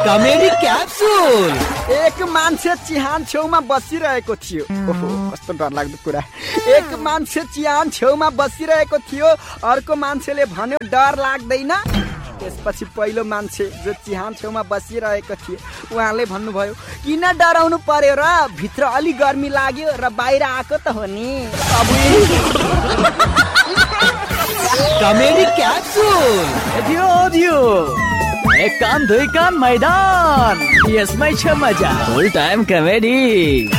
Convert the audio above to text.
Comedy capsule. एक मान्छे चिहान छेउमा बसिरहेको थियो। ओहो कस्तो डरलाग्दो कुरा। एक मान्छे चिहान छेउमा बसिरहेको थियो, अर्को मान्छेले भन्यो डर लाग्दैन। त्यसपछि पहिलो मान्छे जो चिहान छेउमा बसिरहेको थियो उहाँले भन्नुभयो किन डराउनु पर्यो र, भित्र अलि गर्मी लाग्यो र बाहिर आएको त हो नि। Comedy capsule. दियो एक कान दुई कान मैदान, यसमै छ मजा। फुल टाइम कमेडी।